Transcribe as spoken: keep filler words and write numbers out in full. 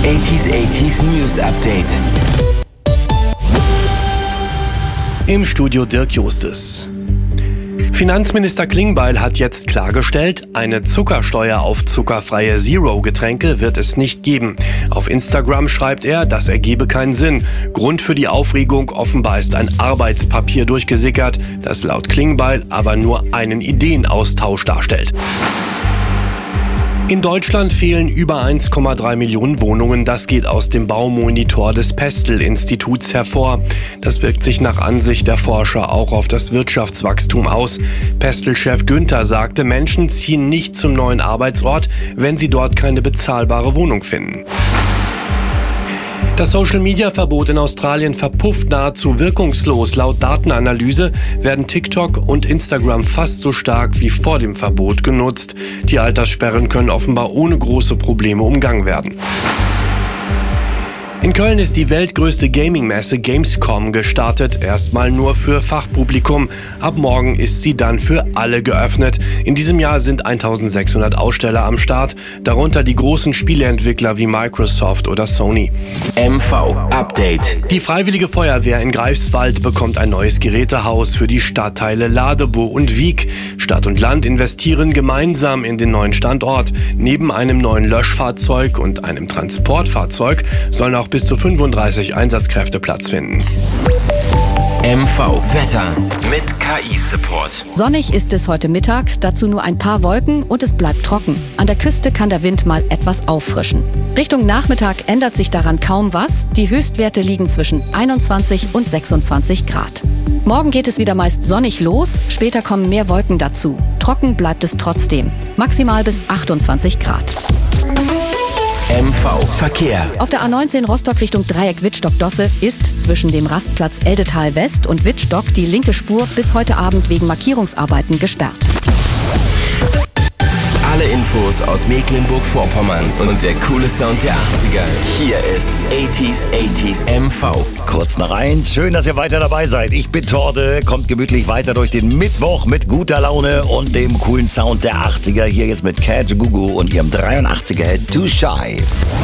achtziger achtziger News Update. Im Studio Dirk Justus. Finanzminister Klingbeil hat jetzt klargestellt, eine Zuckersteuer auf zuckerfreie Zero-Getränke wird es nicht geben. Auf Instagram schreibt er, das ergebe keinen Sinn. Grund für die Aufregung offenbar ist ein Arbeitspapier durchgesickert, das laut Klingbeil aber nur einen Ideenaustausch darstellt. In Deutschland fehlen über eins Komma drei Millionen Wohnungen. Das geht aus dem Baumonitor des Pestel-Instituts hervor. Das wirkt sich nach Ansicht der Forscher auch auf das Wirtschaftswachstum aus. Pestel-Chef Günther sagte, Menschen ziehen nicht zum neuen Arbeitsort, wenn sie dort keine bezahlbare Wohnung finden. Das Social-Media-Verbot in Australien verpufft nahezu wirkungslos. Laut Datenanalyse werden TikTok und Instagram fast so stark wie vor dem Verbot genutzt. Die Alterssperren können offenbar ohne große Probleme umgangen werden. In Köln ist die weltgrößte Gaming-Messe Gamescom gestartet, erstmal nur für Fachpublikum. Ab morgen ist sie dann für alle geöffnet. In diesem Jahr sind eintausendsechshundert Aussteller am Start, darunter die großen Spieleentwickler wie Microsoft oder Sony. M V Update. Die Freiwillige Feuerwehr in Greifswald bekommt ein neues Gerätehaus für die Stadtteile Ladebow und Wiek. Stadt und Land investieren gemeinsam in den neuen Standort. Neben einem neuen Löschfahrzeug und einem Transportfahrzeug sollen auch bis zu fünfunddreißig Einsatzkräfte Platz finden. M V Wetter mit K I-Support. Sonnig ist es heute Mittag, dazu nur ein paar Wolken und es bleibt trocken. An der Küste kann der Wind mal etwas auffrischen. Richtung Nachmittag ändert sich daran kaum was. Die Höchstwerte liegen zwischen einundzwanzig und sechsundzwanzig Grad. Morgen geht es wieder meist sonnig los, später kommen mehr Wolken dazu. Trocken bleibt es trotzdem, maximal bis achtundzwanzig Grad. M V Verkehr. Auf der A neunzehn Rostock Richtung Dreieck Wittstock-Dosse ist zwischen dem Rastplatz Eldetal West und Wittstock die linke Spur bis heute Abend wegen Markierungsarbeiten gesperrt. Alle Infos aus Mecklenburg-Vorpommern und der coole Sound der achtziger. Hier ist achtziger achtziger M V. Kurz nach eins. Schön, dass ihr weiter dabei seid. Ich bin Torde. Kommt gemütlich weiter durch den Mittwoch mit guter Laune und dem coolen Sound der achtziger. Hier jetzt mit Cat Gugu und ihrem dreiundachtziger Hit Too Shy.